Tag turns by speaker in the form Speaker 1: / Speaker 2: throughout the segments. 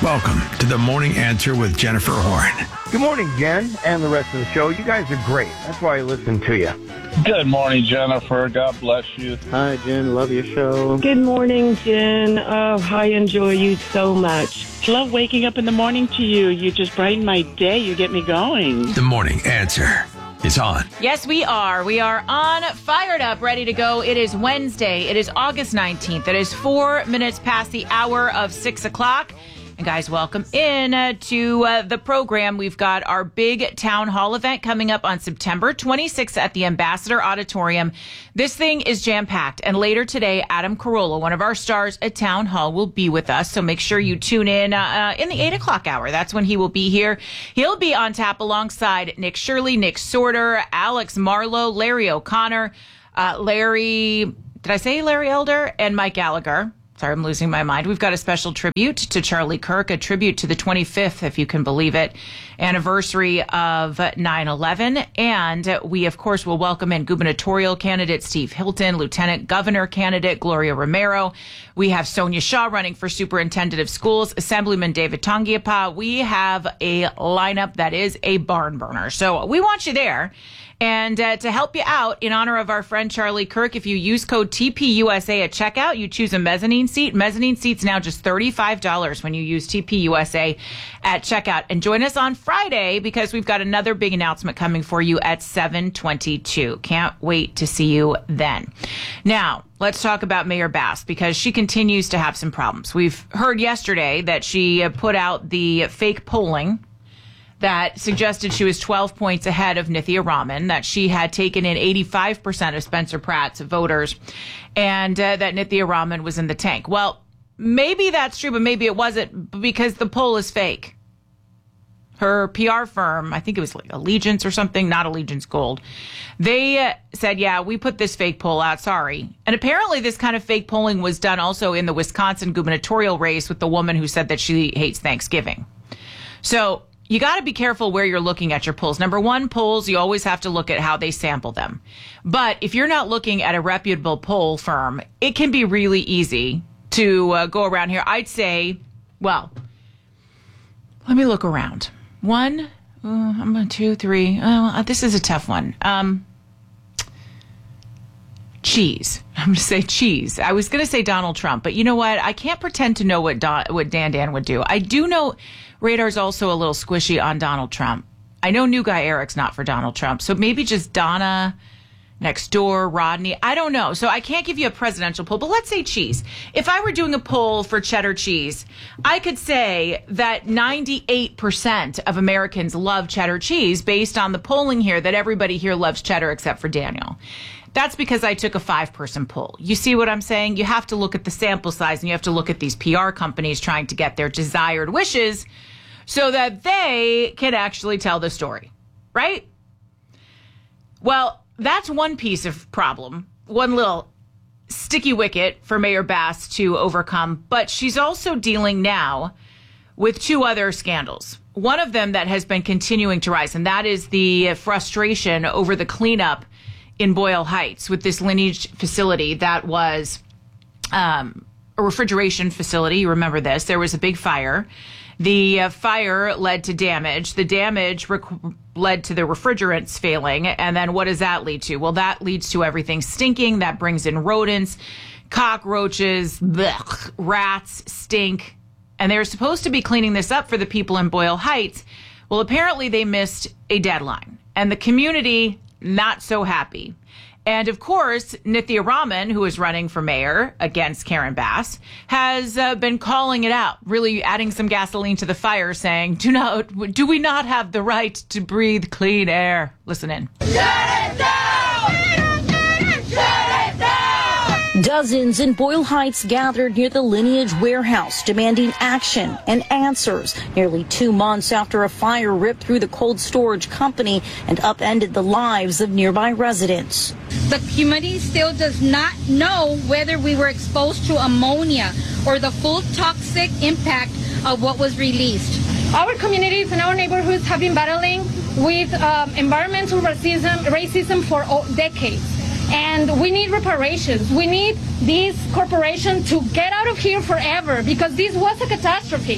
Speaker 1: Welcome to the Morning Answer with Jennifer Horn.
Speaker 2: Good morning, Jen, and the rest of the show. You guys are great. That's why I listen to you.
Speaker 3: Good morning, Jennifer. God bless you.
Speaker 4: Hi, Jen. Love your show.
Speaker 5: Good morning, Jen. Oh, I enjoy you so much. Love waking up in the morning to you. You just brighten my day. You get me going.
Speaker 1: The Morning Answer is on.
Speaker 6: Yes, we are. We are on, fired up, ready to go. It is Wednesday. It is August 19th. It is 4 minutes past the hour of 6 o'clock. And guys, welcome in to the program. We've got our big town hall event coming up on September 26th at the Ambassador Auditorium. This thing is jam-packed. And later today, Adam Carolla, one of our stars at Town Hall, will be with us. So make sure you tune in the 8 o'clock hour. That's when he will be here. He'll be on tap alongside Nick Shirley, Nick Sorter, Alex Marlowe, Larry O'Connor, Larry Elder, and Mike Gallagher. Sorry, I'm losing my mind. We've got a special tribute to Charlie Kirk, a tribute to the 25th, if you can believe it, anniversary of 9/11. And we, of course, will welcome in gubernatorial candidate Steve Hilton, lieutenant governor candidate Gloria Romero. We have Sonia Shaw running for superintendent of schools, Assemblyman David Tongiapa. We have a lineup that is a barn burner. So we want you there. And to help you out, in honor of our friend Charlie Kirk, if you use code TPUSA at checkout, you choose a mezzanine seat. Mezzanine seat's now just $35 when you use TPUSA at checkout. And join us on Friday because we've got another big announcement coming for you at 7:22. Can't wait to see you then. Now, let's talk about Mayor Bass because she continues to have some problems. We've heard yesterday that she put out the fake polling that suggested she was 12 points ahead of Nithya Raman, that she had taken in 85% of Spencer Pratt's voters, and that Nithya Raman was in the tank. Well, maybe that's true, but maybe it wasn't because the poll is fake. Her PR firm, I think it was like Allegiance or something, not Allegiance Gold, they said, yeah, we put this fake poll out, sorry. And apparently this kind of fake polling was done also in the Wisconsin gubernatorial race with the woman who said that she hates Thanksgiving. So you got to be careful where you're looking at your polls. Number one, polls, you always have to look at how they sample them. But if you're not looking at a reputable poll firm, it can be really easy to go around here. I'd say, well, let me look around. One, two, three. This is a tough one. Cheese. I'm going to say cheese. I was going to say Donald Trump, but you know what? I can't pretend to know what Dan would do. I do know Radar's also a little squishy on Donald Trump. I know New Guy Eric's not for Donald Trump, so maybe just Donna, next door, Rodney. I don't know. So I can't give you a presidential poll, but let's say cheese. If I were doing a poll for cheddar cheese, I could say that 98% of Americans love cheddar cheese based on the polling here that everybody here loves cheddar except for Daniel. That's because I took a 5-person poll. You see what I'm saying? You have to look at the sample size and you have to look at these PR companies trying to get their desired wishes so that they can actually tell the story, right? Well, that's one piece of problem, one little sticky wicket for Mayor Bass to overcome, but she's also dealing now with two other scandals. One of them that has been continuing to rise, and that is the frustration over the cleanup in Boyle Heights with this Lineage facility that was a refrigeration facility. You remember this. There was a big fire. The fire led to damage. The damage led to the refrigerants failing. And then what does that lead to? Well, that leads to everything stinking. That brings in rodents, cockroaches, blech, rats, stink. And they were supposed to be cleaning this up for the people in Boyle Heights. Well, apparently they missed a deadline. And the community, not so happy. And of course, Nithya Raman, who is running for mayor against Karen Bass, has been calling it out, really adding some gasoline to the fire, saying, do we not have the right to breathe clean air? Listen in.
Speaker 7: Shut it down! Shut it down!
Speaker 8: Dozens in Boyle Heights gathered near the Lineage warehouse demanding action and answers nearly 2 months after a fire ripped through the cold storage company and upended the lives of nearby residents.
Speaker 9: The community still does not know whether we were exposed to ammonia or the full toxic impact of what was released.
Speaker 10: Our communities and our neighborhoods have been battling with environmental racism for decades. And we need reparations. We need these corporations to get out of here forever because this was a catastrophe.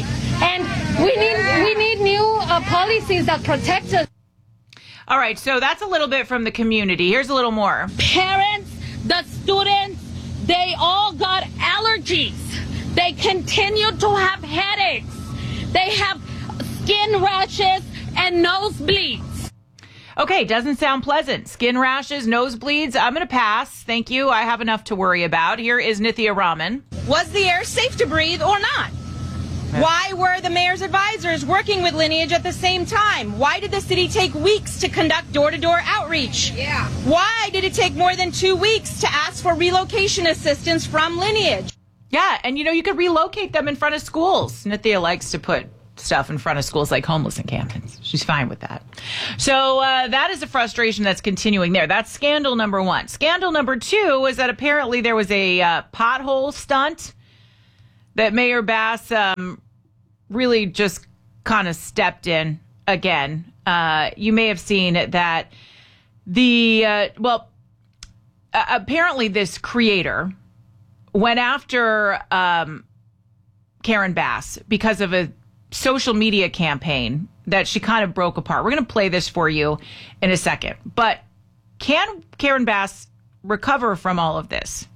Speaker 10: And we need new policies that protect us.
Speaker 6: All right, so that's a little bit from the community. Here's a little more.
Speaker 9: Parents, the students, they all got allergies. They continue to have headaches. They have skin rashes and nosebleeds.
Speaker 6: Okay, doesn't sound pleasant. Skin rashes, nosebleeds. I'm going to pass. Thank you. I have enough to worry about. Here is Nithya Raman.
Speaker 11: Was the air safe to breathe or not? Why were the mayor's advisors working with Lineage at the same time? Why did the city take weeks to conduct door-to-door outreach? Yeah. Why did it take more than 2 weeks to ask for relocation assistance from Lineage?
Speaker 6: Yeah, and you could relocate them in front of schools. Nithya likes to put stuff in front of schools like homeless encampments. She's fine with that. So that is a frustration that's continuing there. That's scandal number one. Scandal number two is that apparently there was a pothole stunt that Mayor Bass really just kind of stepped in again. You may have seen that apparently this creator went after Karen Bass because of a social media campaign that she kind of broke apart. We're going to play this for you in a second. But can Karen Bass recover from all of this?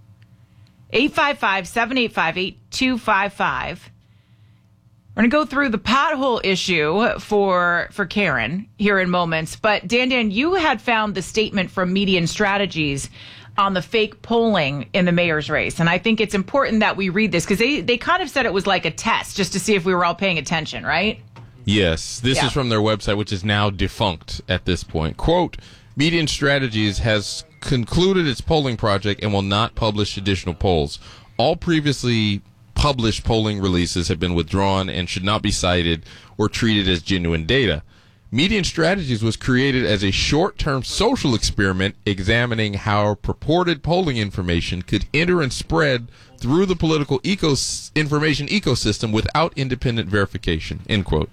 Speaker 6: 855-785-8255. We're going to go through the pothole issue for Karen here in moments. But Dan, you had found the statement from Median Strategies on the fake polling in the mayor's race. And I think it's important that we read this because they kind of said it was like a test just to see if we were all paying attention, right?
Speaker 12: Yes. This is from their website, which is now defunct at this point. Quote, Median Strategies has concluded its polling project and will not publish additional polls. All previously published polling releases have been withdrawn and should not be cited or treated as genuine data. Median Strategies was created as a short-term social experiment examining how purported polling information could enter and spread through the political information ecosystem without independent verification, end quote.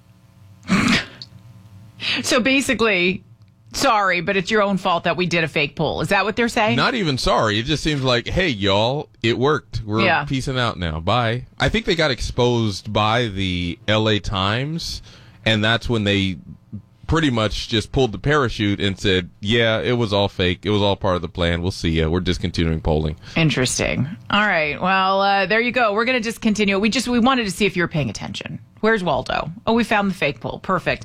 Speaker 6: So basically, sorry, but it's your own fault that we did a fake poll. Is that what they're saying?
Speaker 12: Not even sorry. It just seems like, hey, y'all, it worked. We're peacing out now. Bye. I think they got exposed by the LA Times, and that's when they pretty much just pulled the parachute and said, yeah, it was all fake. It was all part of the plan. We'll see ya. We're discontinuing polling.
Speaker 6: Interesting. All right. Well, there you go. We're going to discontinue. We wanted to see if you were paying attention. Where's Waldo? Oh, we found the fake poll. Perfect.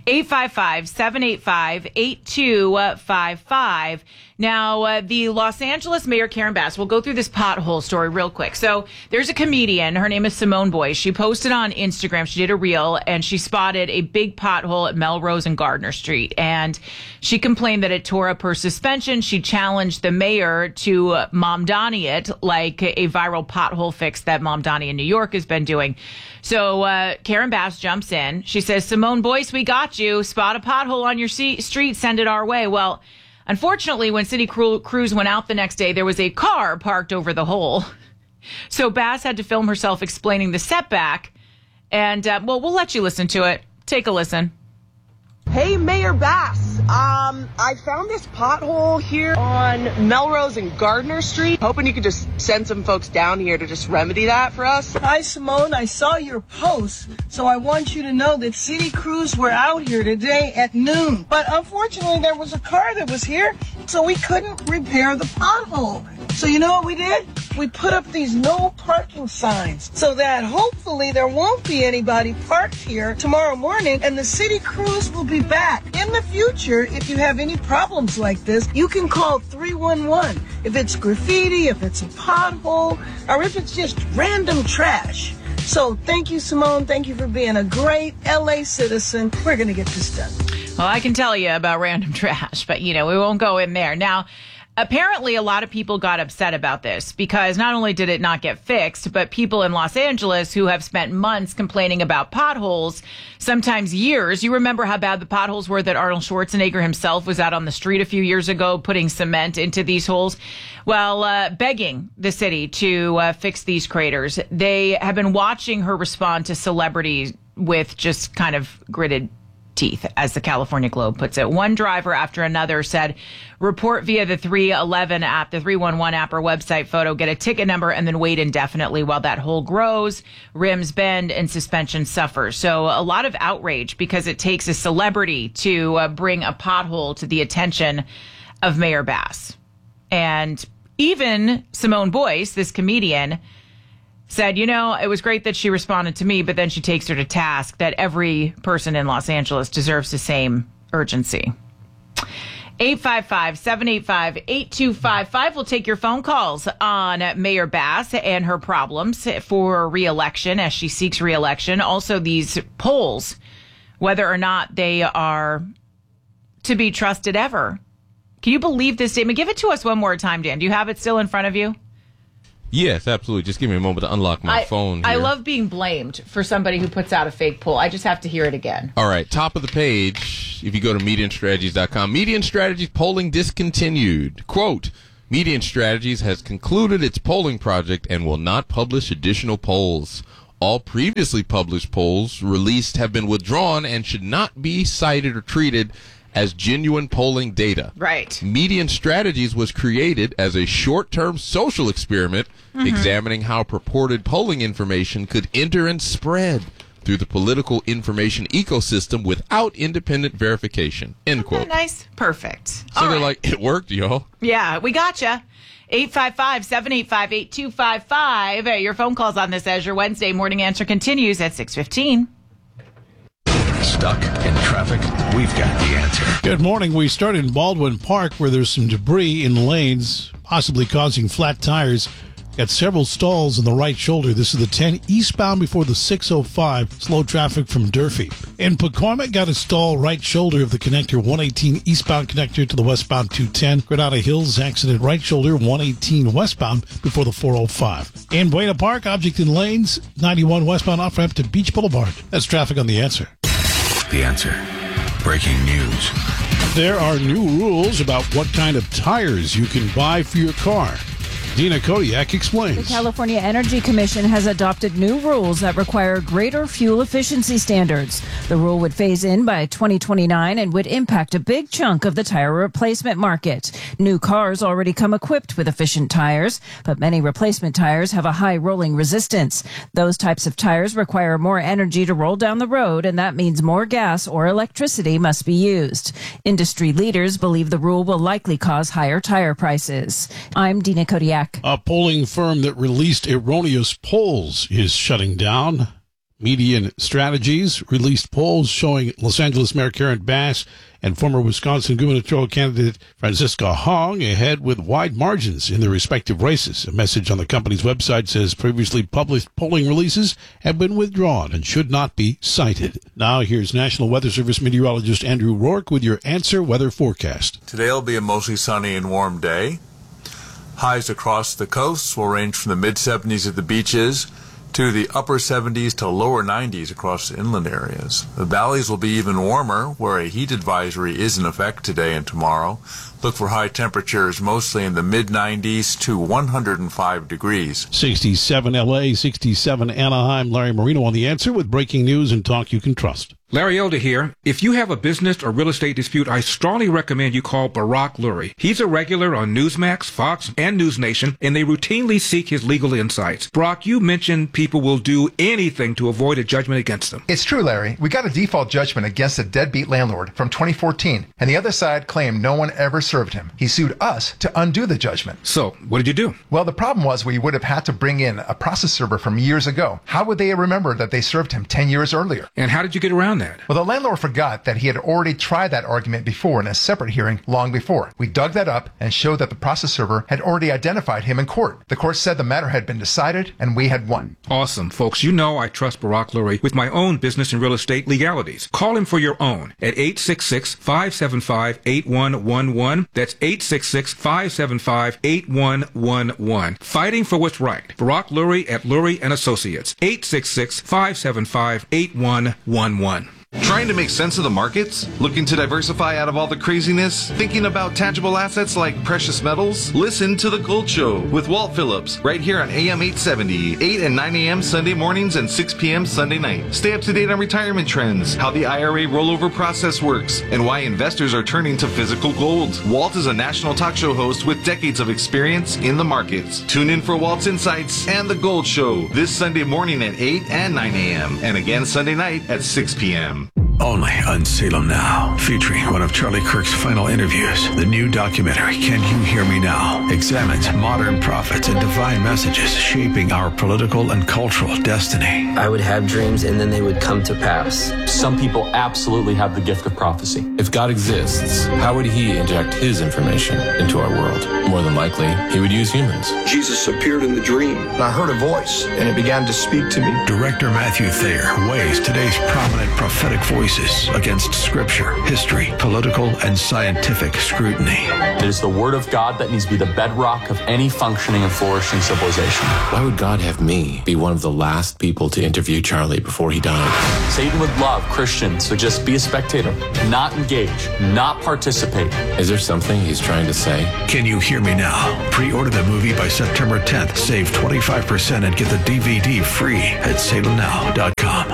Speaker 6: 855-785-8255. Now, the Los Angeles Mayor Karen Bass, we'll go through this pothole story real quick. So there's a comedian. Her name is Simone Boyce. She posted on Instagram. She did a reel, and she spotted a big pothole at Melrose and Gardner Street. And she complained that it tore up her suspension. She challenged the mayor to Mom Donnie it, like a viral pothole fix that Mom Donnie in New York has been doing. So Karen Bass jumps in. She says, Simone Boyce, we got you. Spot a pothole on your street. Send it our way. Well, unfortunately, when city crews went out the next day, there was a car parked over the hole. So Bass had to film herself explaining the setback. And, we'll let you listen to it. Take a listen.
Speaker 13: Hey, Mayor Bass. I found this pothole here on Melrose and Gardner Street. Hoping you could just send some folks down here to just remedy that for us.
Speaker 14: Hi, Simone. I saw your post, so I want you to know that city crews were out here today at noon. But unfortunately, there was a car that was here, so we couldn't repair the pothole. So you know what we did? We put up these no parking signs so that hopefully there won't be anybody parked here tomorrow morning, and the city crews will be back. In the future, if you have any problems like this, you can call 311. If it's graffiti, if it's a pothole, or if it's just random trash. So thank you, Simone. Thank you for being a great LA citizen. We're going to get this done.
Speaker 6: Well, I can tell you about random trash, but, we won't go in there. Now, apparently, a lot of people got upset about this because not only did it not get fixed, but people in Los Angeles who have spent months complaining about potholes, sometimes years. You remember how bad the potholes were that Arnold Schwarzenegger himself was out on the street a few years ago putting cement into these holes? Well, begging the city to fix these craters. They have been watching her respond to celebrities with just kind of gritted teeth, as the California Globe puts it. One driver after another said, report via the 311 app, the 311 app or website photo, get a ticket number, and then wait indefinitely while that hole grows, rims bend, and suspension suffers. So a lot of outrage because it takes a celebrity to bring a pothole to the attention of Mayor Bass. And even Simone Boyce, this comedian, said, it was great that she responded to me, but then she takes her to task that every person in Los Angeles deserves the same urgency. 855-785-8255. We'll take your phone calls on Mayor Bass and her problems for re-election as she seeks re-election. Also, these polls, whether or not they are to be trusted ever. Can you believe this statement? Give it to us one more time, Dan. Do you have it still in front of you?
Speaker 12: Yes, absolutely. Just give me a moment to unlock my phone here.
Speaker 6: I love being blamed for somebody who puts out a fake poll. I just have to hear it again.
Speaker 12: All right, top of the page, if you go to medianstrategies.com, Median Strategies polling discontinued. Quote, Median Strategies has concluded its polling project and will not publish additional polls. All previously published polls released have been withdrawn and should not be cited or treated as genuine polling data.
Speaker 6: Right.
Speaker 12: Median Strategies was created as a short-term social experiment examining how purported polling information could enter and spread through the political information ecosystem without independent verification. End quote.
Speaker 6: Nice. Perfect.
Speaker 12: So they're like, it worked, y'all.
Speaker 6: Yeah, we gotcha. 855-785-8255. Your phone calls on this as your Wednesday morning answer continues at 6:15.
Speaker 1: Stuck in traffic? We've got the answer.
Speaker 15: Good morning. We start in Baldwin Park where there's some debris in lanes, possibly causing flat tires. Got several stalls in the right shoulder. This is the 10 eastbound before the 605. Slow traffic from Durfee. In Pacoima, got a stall right shoulder of the connector 118 eastbound connector to the westbound 210. Granada Hills, accident right shoulder 118 westbound before the 405. In Buena Park, object in lanes 91 westbound off-ramp to Beach Boulevard. That's traffic on the answer.
Speaker 1: The answer. Breaking news.
Speaker 15: There are new rules about what kind of tires you can buy for your car. Dina Kodiak explains.
Speaker 16: The California Energy Commission has adopted new rules that require greater fuel efficiency standards. The rule would phase in by 2029 and would impact a big chunk of the tire replacement market. New cars already come equipped with efficient tires, but many replacement tires have a high rolling resistance. Those types of tires require more energy to roll down the road, and that means more gas or electricity must be used. Industry leaders believe the rule will likely cause higher tire prices. I'm Dina Kodiak.
Speaker 15: A polling firm that released erroneous polls is shutting down. Median Strategies released polls showing Los Angeles Mayor Karen Bass and former Wisconsin gubernatorial candidate Francisca Hong ahead with wide margins in their respective races. A message on the company's website says previously published polling releases have been withdrawn and should not be cited. Now here's National Weather Service meteorologist Andrew Rourke with your answer weather forecast.
Speaker 17: Today will be a mostly sunny and warm day. Highs across the coasts will range from the mid-70s at the beaches to the upper 70s to lower 90s across the inland areas. The valleys will be even warmer, where a heat advisory is in effect today and tomorrow. Look for high temperatures mostly in the mid-90s to 105 degrees.
Speaker 15: 67 L.A., 67 Anaheim. Larry Marino on the answer with breaking news and talk you can trust.
Speaker 18: Larry Elder here. If you have a business or real estate dispute, I strongly recommend you call Barack Lurie. He's a regular on Newsmax, Fox, and News Nation, and they routinely seek his legal insights. Barack, you mentioned people will do anything to avoid a judgment against them.
Speaker 19: It's true, Larry. We got a default judgment against a deadbeat landlord from 2014, and the other side claimed no one ever served him. He sued us to undo the judgment.
Speaker 18: So, what did you do?
Speaker 19: Well, the problem was we would have had to bring in a process server from years ago. How would they remember that they served him 10 years earlier?
Speaker 18: And how did you get around that?
Speaker 19: Well, the landlord forgot that he had already tried that argument before in a separate hearing long before. We dug that up and showed that the process server had already identified him in court. The court said the matter had been decided and we had won.
Speaker 18: Awesome. Folks, you know I trust Barack Lurie with my own business and real estate legalities. Call him for your own at 866-575-8111. That's 866-575-8111. Fighting for what's right. Barack Lurie at Lurie & Associates. 866-575-8111.
Speaker 20: Trying to make sense of the markets? Looking to diversify out of all the craziness? Thinking about tangible assets like precious metals? Listen to The Gold Show with Walt Phillips right here on AM 870, 8 and 9 a.m. Sunday mornings and 6 p.m. Sunday night. Stay up to date on retirement trends, how the IRA rollover process works, and why investors are turning to physical gold. Walt is a national talk show host with decades of experience in the markets. Tune in for Walt's Insights and The Gold Show this Sunday morning at 8 and 9 a.m. and again Sunday night at 6 p.m.
Speaker 1: Only on Salem Now, featuring one of Charlie Kirk's final interviews. The new documentary, Can You Hear Me Now?, examines modern prophets and divine messages shaping our political and cultural destiny.
Speaker 21: I would have dreams and then they would come to pass.
Speaker 22: Some people absolutely have the gift of prophecy. If God exists, how would he inject his information into our world? More than likely, he would use humans.
Speaker 23: Jesus appeared in the dream, and I heard a voice, and it began to speak to me.
Speaker 1: Director Matthew Thayer weighs today's prominent prophetic voices against scripture, history, political, and scientific scrutiny.
Speaker 22: It is the word of God that needs to be the bedrock of any functioning and flourishing civilization. Why would God have me be one of the last people to interview Charlie before he died? Satan would love Christians to just be a spectator, not engage, not participate. Is there something he's trying to say?
Speaker 1: Can You Hear Me Now? Pre-order the movie by September 10th. Save 25% and get the DVD free at salemnow.com.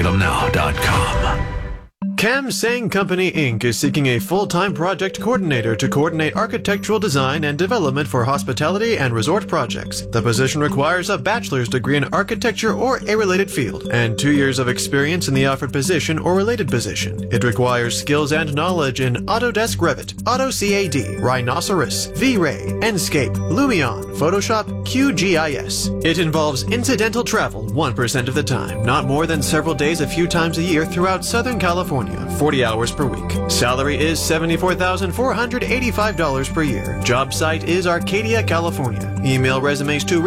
Speaker 1: salemnow.com.
Speaker 24: Cam Sang Company Inc. is seeking a full-time project coordinator to coordinate architectural design and development for hospitality and resort projects. The position requires a bachelor's degree in architecture or a related field, and 2 years of experience in the offered position or related position. It requires skills and knowledge in Autodesk Revit, AutoCAD, Rhinoceros, V-Ray, Enscape, Lumion, Photoshop, QGIS. It involves incidental travel 1% of the time, not more than several days a few times a year throughout Southern California. 40 hours per week. Salary is $74,485 per year. Job site is Arcadia, California. Email resumes to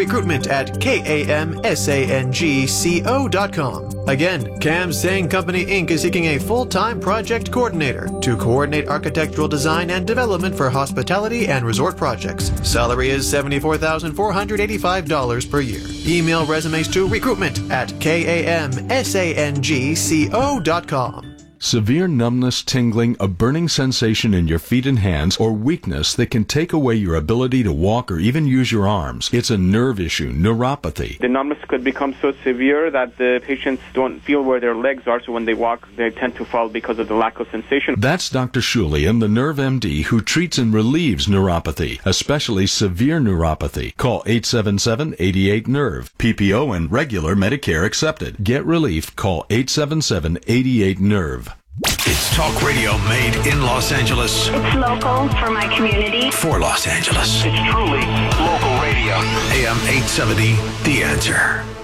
Speaker 24: recruitment@kamsangco.com. Again, Cam Sang Company Inc. is seeking a full-time project coordinator to coordinate architectural design and development for hospitality and resort projects. Salary is $74,485 per year. Email resumes to recruitment@kamsangco.com.
Speaker 25: Severe numbness, tingling, a burning sensation in your feet and hands, or weakness that can take away your ability to walk or even use your arms. It's a nerve issue, neuropathy.
Speaker 26: The numbness could become so severe that the patients don't feel where their legs are, so when they walk, they tend to fall because of the lack of sensation.
Speaker 25: That's Dr. Shulian, the Nerve MD, who treats and relieves neuropathy, especially severe neuropathy. Call 877-88-NERVE. PPO and regular Medicare accepted. Get relief. Call 877-88-NERVE.
Speaker 1: It's talk radio made in Los Angeles.
Speaker 27: It's local for my community.
Speaker 1: For Los Angeles.
Speaker 27: It's truly local radio.
Speaker 1: AM 870, The Answer.